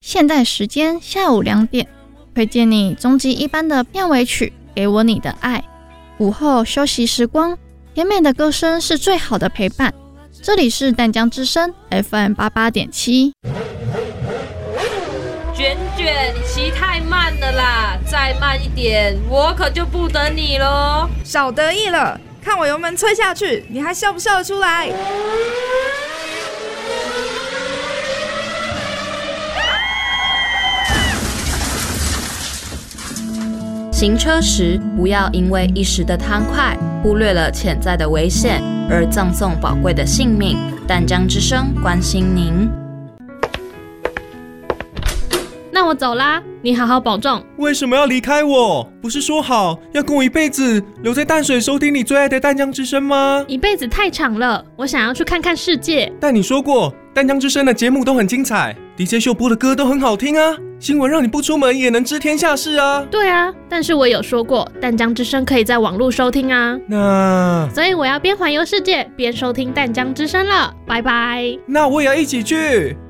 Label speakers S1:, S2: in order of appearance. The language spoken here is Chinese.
S1: 现在时间下午2点，推荐你终极一班的片尾曲《给我你的爱》。午后休息时光，甜美的歌声是最好的陪伴。这里是淡江之声 FM88.7。
S2: 卷卷，你骑太慢了啦，再慢一点，我可就不等你咯。
S3: 少得意了，看我油门催下去，你还笑不笑得出来？
S4: 行车时不要因为一时的贪快，忽略了潜在的危险，而葬送宝贵的性命。淡江之声关心您。
S5: 那我走啦，你好好保重。
S6: 为什么要离开我？不是说好要跟我一辈子留在淡水收听你最爱的淡江之声吗？
S5: 一辈子太长了，我想要去看看世界。
S6: 但你说过淡江之声的节目都很精彩， DJ 秀播的歌都很好听啊，新闻让你不出门也能知天下事啊。
S5: 对啊，但是我有说过淡江之声可以在网络收听啊。所以我要边环游世界边收听淡江之声了，拜拜。
S6: 那我也要一起去。